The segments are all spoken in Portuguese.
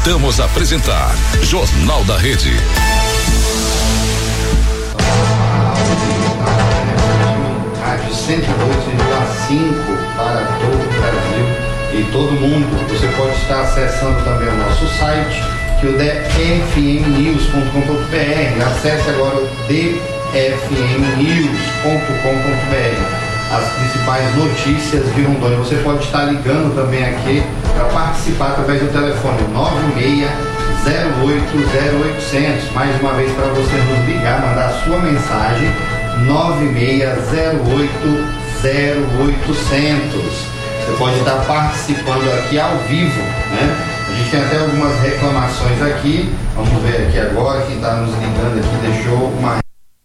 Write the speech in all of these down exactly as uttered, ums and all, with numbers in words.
Voltamos a apresentar Jornal da Rede. Rádio cento e dois vírgula cinco para todo o Brasil e todo mundo. Você pode estar acessando também o nosso site, que é o d f m news ponto com ponto b r. Acesse agora o d f m news ponto com ponto b r. As principais notícias de Rondônia. Você pode estar ligando também aqui para participar através do telefone nove seis zero oito zero oito zero zero. Mais uma vez para você nos ligar, mandar a sua mensagem nove seis zero oito zero oito zero zero. Você pode estar participando aqui ao vivo, né? A gente tem até algumas reclamações aqui. Vamos ver aqui agora. Quem está nos ligando aqui deixou uma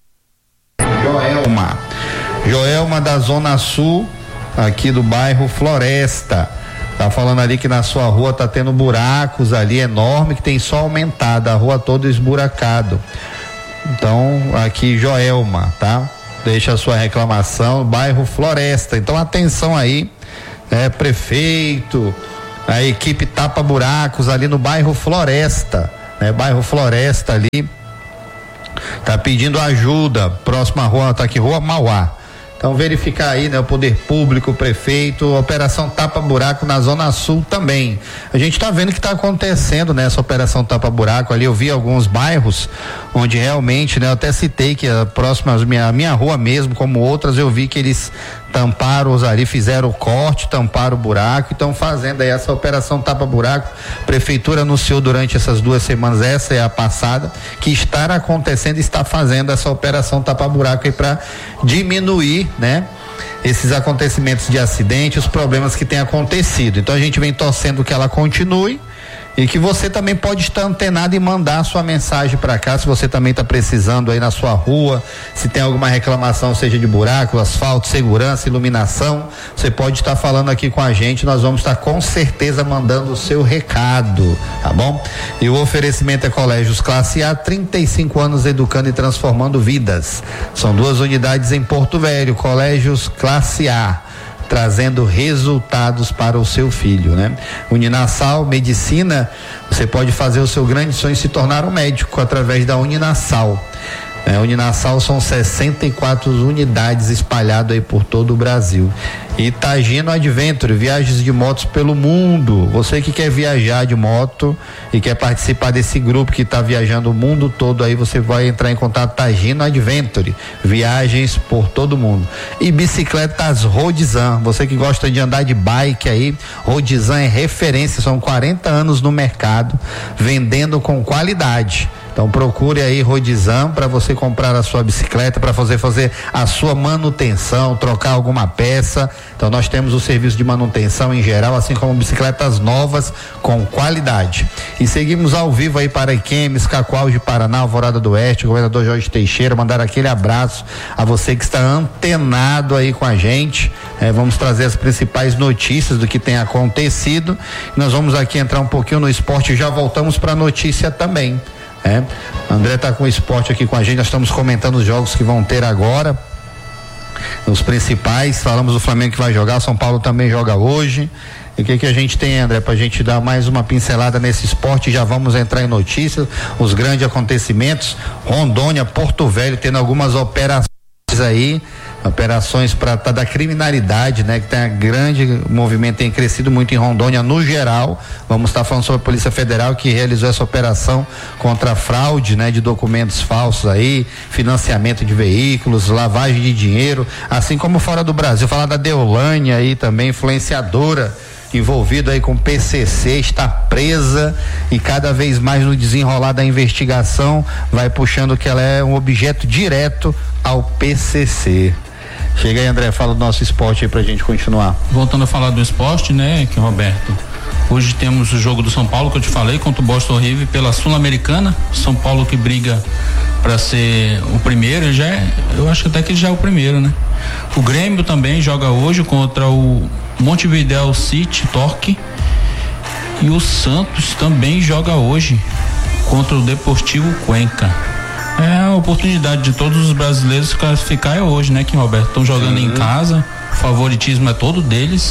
Joelma. Joelma da Zona Sul, aqui do bairro Floresta. Tá falando ali que na sua rua tá tendo buracos ali enorme, que tem só aumentado, a rua toda esburacado. Então, aqui Joelma, tá? Deixa a sua reclamação, bairro Floresta. Então, atenção aí, é, prefeito, a equipe tapa buracos ali no bairro Floresta, né? Bairro Floresta ali, tá pedindo ajuda. Próxima rua tá aqui, Rua Mauá. Então verificar aí, né, o poder público, o prefeito, operação tapa buraco na Zona Sul também. A gente está vendo que está acontecendo, né, essa operação tapa buraco ali. Eu vi alguns bairros onde realmente, né, eu até citei que a próxima, a minha, a minha rua mesmo, como outras, eu vi que eles tamparam os ali, fizeram o corte, tamparam o buraco e estão fazendo aí essa operação tapa buraco. A prefeitura anunciou durante essas duas semanas, essa é a passada, que está acontecendo e está fazendo essa operação tapa buraco aí para diminuir, né, esses acontecimentos de acidente, os problemas que têm acontecido. Então a gente vem torcendo que ela continue e que você também pode estar antenado e mandar a sua mensagem para cá, se você também está precisando aí na sua rua, se tem alguma reclamação, seja de buraco, asfalto, segurança, iluminação, você pode estar falando aqui com a gente, nós vamos estar com certeza mandando o seu recado, tá bom? E o oferecimento é Colégios Classe A, trinta e cinco anos educando e transformando vidas. São duas unidades em Porto Velho, Colégios Classe A, trazendo resultados para o seu filho, né? Uninasal Medicina, você pode fazer o seu grande sonho se tornar um médico através da Uninasal. É, Uninasal são sessenta e quatro unidades espalhadas aí por todo o Brasil. Itagino Adventure, viagens de motos pelo mundo. Você que quer viajar de moto e quer participar desse grupo que está viajando o mundo todo, aí você vai entrar em contato com Itagino Adventure, viagens por todo mundo. E bicicletas Rodizan, você que gosta de andar de bike aí, Rodizan é referência, são quarenta anos no mercado, vendendo com qualidade. Então procure aí Rodizan para você comprar a sua bicicleta, para fazer fazer a sua manutenção, trocar alguma peça. Então nós temos o serviço de manutenção em geral, assim como bicicletas novas com qualidade. E seguimos ao vivo aí para Iquemes, Cacoal de Paraná, Alvorada do Oeste, governador Jorge Teixeira, mandar aquele abraço a você que está antenado aí com a gente. É, vamos trazer as principais notícias do que tem acontecido. Nós vamos aqui entrar um pouquinho no esporte e já voltamos para a notícia também. É, André tá com o esporte aqui com a gente, nós estamos comentando os jogos que vão ter agora, os principais, falamos do Flamengo que vai jogar, São Paulo também joga hoje. E o que que a gente tem, André, pra gente dar mais uma pincelada nesse esporte? Já vamos entrar em notícias, os grandes acontecimentos. Rondônia, Porto Velho tendo algumas operações aí, operações para tá, da criminalidade, né? Que tem um grande movimento, tem crescido muito em Rondônia no geral. Vamos estar tá falando sobre a Polícia Federal que realizou essa operação contra a fraude, né? De documentos falsos aí, financiamento de veículos, lavagem de dinheiro, assim como fora do Brasil. Falar da Deolânia aí também, influenciadora, envolvido aí com P C C, está presa e cada vez mais no desenrolar da investigação vai puxando que ela é um objeto direto ao P C C. Chega aí, André, fala do nosso esporte aí pra gente continuar. Voltando a falar do esporte, né, que Roberto, hoje temos o jogo do São Paulo que eu te falei contra o Boston River pela Sul-Americana. São Paulo que briga para ser o primeiro, já é, eu acho até que já é o primeiro, né? O Grêmio também joga hoje contra o Montevideo City Torque e o Santos também joga hoje contra o Deportivo Cuenca. É a oportunidade de todos os brasileiros se classificar é hoje, né, Kim Roberto? Estão jogando uhum. em casa, o favoritismo é todo deles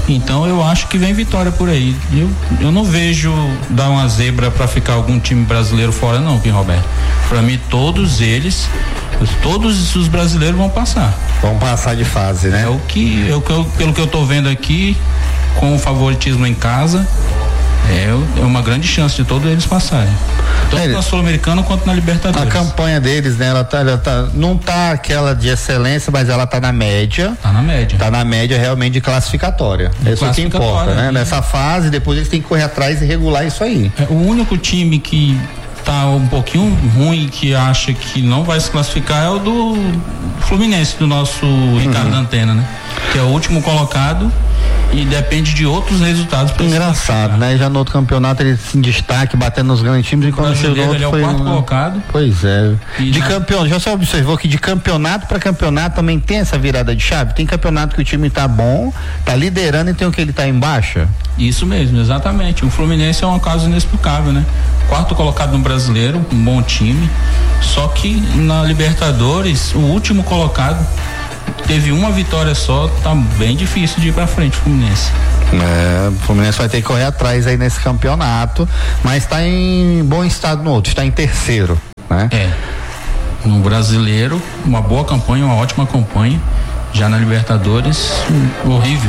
Então eu acho que vem vitória por aí. Eu, eu não vejo dar uma zebra para ficar algum time brasileiro fora, não, Kim Roberto. Para mim, todos eles, todos os brasileiros vão passar. Vão passar de fase, né? É o que, é o que eu, pelo que eu tô vendo aqui, com o favoritismo em casa, é, é uma grande chance de todos eles passarem. Tanto é, na Sul-Americana quanto na Libertadores. A campanha deles, né? Ela tá, ela tá, não tá aquela de excelência, mas ela tá na média. Tá na média. Tá na média realmente de classificatória. De isso que importa, né? Nessa fase, depois eles têm que correr atrás e regular isso aí. É, o único time que tá um pouquinho ruim, que acha que não vai se classificar, é o do Fluminense, do nosso uhum. Ricardo Antena, né? Que é o último colocado e depende de outros resultados. Engraçado, né? Já no outro campeonato ele se destaque, batendo nos grandes times, e quando chegou outro ele é o foi quarto um... colocado. Pois é. E de na... campeão, já você observou que de campeonato para campeonato também tem essa virada de chave? Tem campeonato que o time tá bom, tá liderando, e tem o que ele tá em baixa? Isso mesmo, exatamente. O Fluminense é um caso inexplicável, né? Quarto colocado no Brasileiro, um bom time, só que na Libertadores, o último colocado teve uma vitória só, tá bem difícil de ir pra frente o Fluminense. É, o Fluminense vai ter que correr atrás aí nesse campeonato, mas tá em bom estado no outro, está em terceiro, né? É, no Brasileiro, uma boa campanha, uma ótima campanha, já na Libertadores, horrível.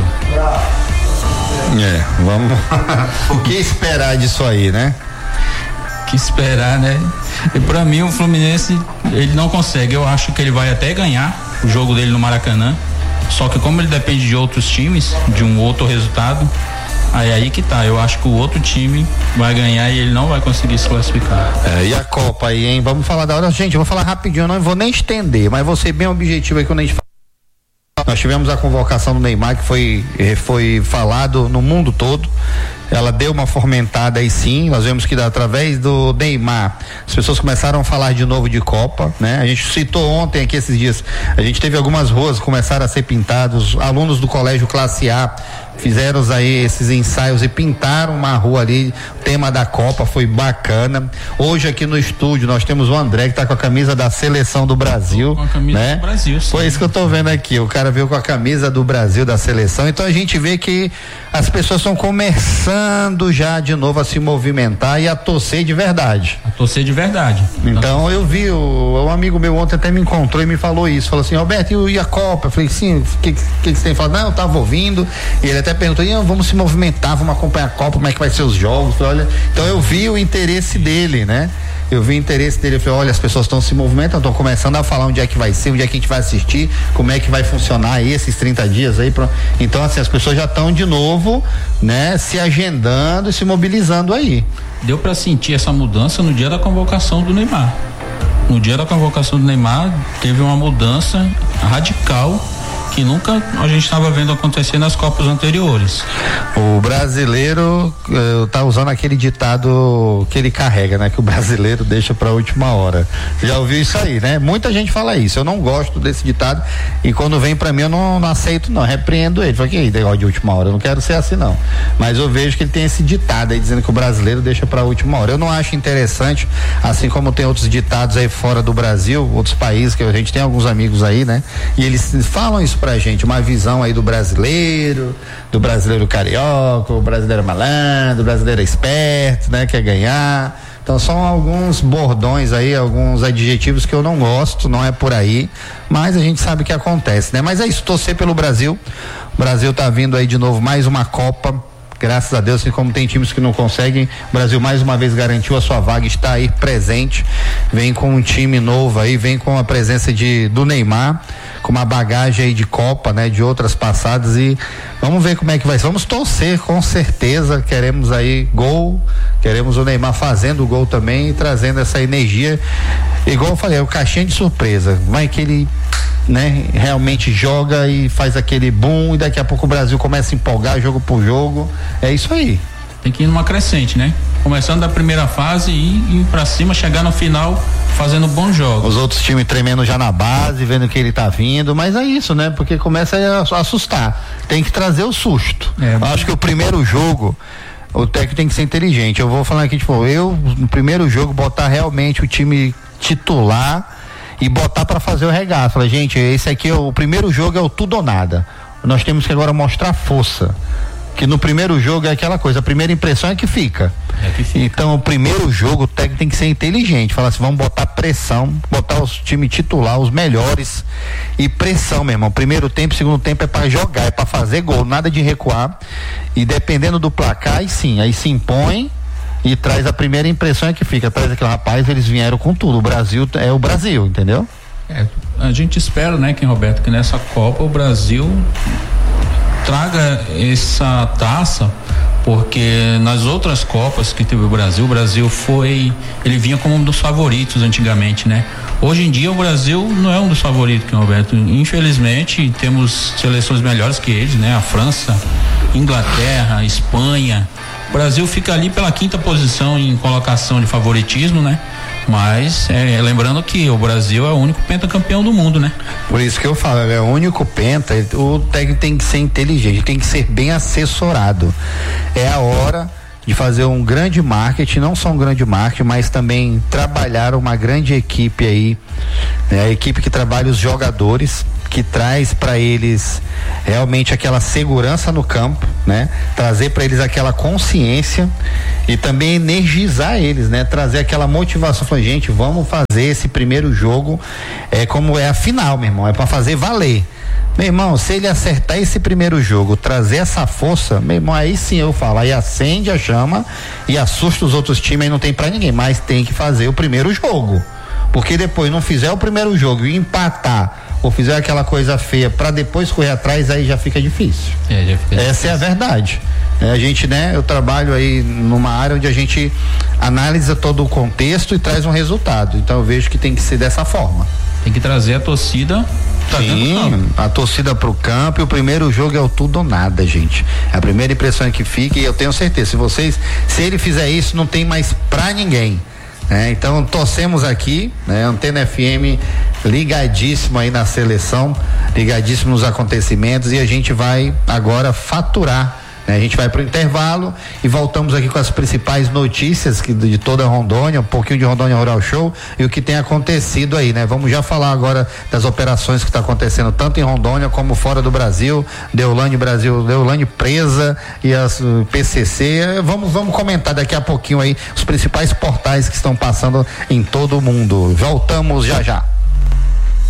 É, vamos o que esperar disso aí, né? Que esperar, né? E pra mim o Fluminense, ele não consegue, eu acho que ele vai até ganhar o jogo dele no Maracanã, só que como ele depende de outros times, de um outro resultado, aí aí que tá, eu acho que o outro time vai ganhar e ele não vai conseguir se classificar. É, e a Copa aí, hein? Vamos falar da hora, gente, eu vou falar rapidinho, eu não vou nem estender, mas vou ser bem objetivo aí quando a gente fala. Nós tivemos a convocação do Neymar, que foi, foi falado no mundo todo. Ela deu uma fomentada aí sim, nós vemos que através do Neymar as pessoas começaram a falar de novo de Copa, né? A gente citou ontem aqui esses dias, a gente teve algumas ruas que começaram a ser pintadas, alunos do colégio classe A fizeram aí esses ensaios e pintaram uma rua ali, o tema da Copa foi bacana. Hoje aqui no estúdio nós temos o André que tá com a camisa da seleção do Brasil, com a camisa né? do Brasil, sim. Foi isso que eu tô vendo aqui, o cara veio com a camisa do Brasil, da seleção, então a gente vê que as pessoas estão começando já de novo a se movimentar e a torcer de verdade. A torcer de verdade. Então eu vi, o, um amigo meu ontem até me encontrou e me falou isso, falou assim, Roberto, e a Copa? Eu falei, sim, o que, que, que você tem falado? Não, eu tava ouvindo, e ele até perguntou, e, vamos se movimentar, vamos acompanhar a Copa, como é que vai ser os jogos, falei, olha, então eu vi o interesse dele, né? Eu vi o interesse dele, eu falei, olha, as pessoas estão se movimentando, estão começando a falar onde é que vai ser, onde é que a gente vai assistir, como é que vai funcionar aí esses trinta dias aí, pro... então assim, as pessoas já estão de novo, né, se agendando e se mobilizando aí. Deu para sentir essa mudança no dia da convocação do Neymar. No dia da convocação do Neymar, teve uma mudança radical que nunca a gente estava vendo acontecer nas Copas anteriores. O brasileiro uh, tá usando aquele ditado que ele carrega, né? Que o brasileiro deixa para a última hora. Já ouviu isso aí, né? Muita gente fala isso. Eu não gosto desse ditado e quando vem para mim eu não, não aceito, não. Repreendo ele. Fala, que negócio de última hora? Eu não quero ser assim, não. Mas eu vejo que ele tem esse ditado aí dizendo que o brasileiro deixa para a última hora. Eu não acho interessante, assim como tem outros ditados aí fora do Brasil, outros países que a gente tem alguns amigos aí, né? E eles falam isso pra gente, uma visão aí do brasileiro, do brasileiro carioca, o brasileiro malandro, o brasileiro esperto, né? Quer ganhar. Então são alguns bordões aí, alguns adjetivos que eu não gosto, não é por aí, mas a gente sabe que acontece, né? Mas é isso, torcer pelo Brasil. O Brasil tá vindo aí de novo mais uma Copa. Graças a Deus, assim como tem times que não conseguem, o Brasil mais uma vez garantiu a sua vaga, está aí presente, vem com um time novo aí, vem com a presença de do Neymar, com uma bagagem aí de Copa, né, de outras passadas, e vamos ver como é que vai ser. Vamos torcer, com certeza, queremos aí gol, queremos o Neymar fazendo o gol também e trazendo essa energia, igual eu falei, é o caixinha de surpresa, vai que ele, né, realmente joga e faz aquele boom e daqui a pouco o Brasil começa a empolgar jogo por jogo, é isso aí. Tem que ir numa crescente, né? Começando da primeira fase e ir pra cima, chegar no final fazendo bons jogos. Os outros times tremendo já na base, vendo que ele tá vindo, mas é isso, né? Porque começa a assustar, tem que trazer o susto. É, eu acho que o primeiro jogo o técnico tem que ser inteligente. Eu vou falar aqui, tipo, eu no primeiro jogo botar realmente o time titular e botar para fazer o regaço. Fala, gente, esse aqui é o, o primeiro jogo é o tudo ou nada. nós temos que agora mostrar força. Que no primeiro jogo é aquela coisa, a primeira impressão é que fica. É que fica. Então, o primeiro jogo, o técnico tem que ser inteligente. Falar assim, vamos botar pressão, botar os time titular, os melhores. E pressão, meu irmão. Primeiro tempo, segundo tempo é para jogar, é para fazer gol, nada de recuar. E dependendo do placar, aí sim, aí se impõe e traz a primeira impressão é que fica. Traz aquele rapaz, eles vieram com tudo. O Brasil é o Brasil, entendeu? É, a gente espera, né, que Roberto, que nessa Copa o Brasil traga essa taça, porque nas outras Copas que teve o Brasil, o Brasil foi, ele vinha como um dos favoritos antigamente, né? Hoje em dia o Brasil não é um dos favoritos, Roberto. Infelizmente temos seleções melhores que eles, né? A França, Inglaterra, Espanha. O Brasil fica ali pela quinta posição em colocação de favoritismo, né? Mas é, lembrando que o Brasil é o único pentacampeão do mundo, né? Por isso que eu falo, é o único penta. O técnico tem que ser inteligente, tem que ser bem assessorado. É a hora de fazer um grande marketing, não só um grande marketing, mas também trabalhar uma grande equipe aí, né? A equipe que trabalha os jogadores, que traz para eles realmente aquela segurança no campo, né? Trazer para eles aquela consciência e também energizar eles, né? Trazer aquela motivação, falar, gente, vamos fazer esse primeiro jogo, é como é a final, meu irmão, é para fazer valer. Meu irmão, se ele acertar esse primeiro jogo, trazer essa força, meu irmão, aí sim eu falo, aí acende a chama e assusta os outros times, aí não tem pra ninguém, mas tem que fazer o primeiro jogo, porque depois não fizer o primeiro jogo e empatar ou fizer aquela coisa feia pra depois correr atrás, aí já fica difícil. É, já fica Essa difícil. É a verdade. É, a gente, né, eu trabalho aí numa área onde a gente analisa todo o contexto e traz um resultado, então eu vejo que tem que ser dessa forma. Tem que trazer a torcida. Sim, a torcida pro campo, e o primeiro jogo é o tudo ou nada, gente. A primeira impressão é que fica, e eu tenho certeza, se vocês, se ele fizer isso, não tem mais pra ninguém. É, então torcemos aqui, né? Antena F M ligadíssimo aí na seleção, ligadíssimo nos acontecimentos, e a gente vai agora faturar, né? A gente vai pro intervalo e voltamos aqui com as principais notícias que, de toda a Rondônia, um pouquinho de Rondônia Rural Show e o que tem acontecido aí, né? Vamos já falar agora das operações que está acontecendo tanto em Rondônia como fora do Brasil, Deolane Brasil, Deolane presa e as uh, P C C, vamos, vamos comentar daqui a pouquinho aí os principais portais que estão passando em todo o mundo. Voltamos já já.